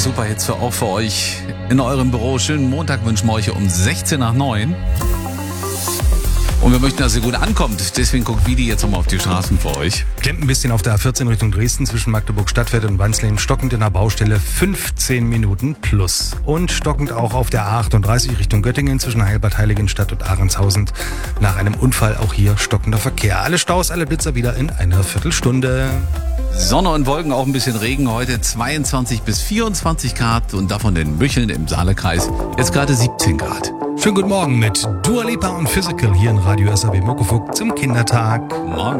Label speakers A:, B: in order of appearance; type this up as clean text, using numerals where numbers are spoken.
A: Superhits auch für euch in eurem Büro. Schönen Montag wünschen wir euch um 16 nach 9. Und wir möchten, dass ihr gut ankommt. Deswegen guckt Vidi jetzt nochmal auf die Straßen für euch.
B: Klemmt ein bisschen auf der A14 Richtung Dresden zwischen Magdeburg Stadtfeld und Wansleben. Stockend in der Baustelle 15 Minuten plus. Und stockend auch auf der A38 Richtung Göttingen zwischen Heilbad Heiligenstadt und Ahrenshausen. Nach einem Unfall auch hier stockender Verkehr. Alle Staus, alle Blitzer wieder in einer Viertelstunde.
A: Sonne und Wolken, auch ein bisschen Regen heute. 22 bis 24 Grad und davon in Bücheln im Saalekreis. Jetzt gerade 17 Grad.
B: Schönen guten Morgen mit Dua Lipa und Physical hier in Radio SAW Muckefuck zum Kindertag.
A: Morgen.